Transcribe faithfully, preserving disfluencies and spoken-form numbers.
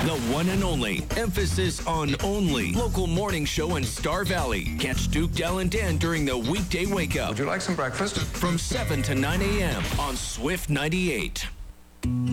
The one and only, emphasis on only, local morning show in Star Valley. Catch Duke, Del, and Dan during the weekday wake up. Would you like some breakfast? From seven to nine a.m. on Swift ninety-eight.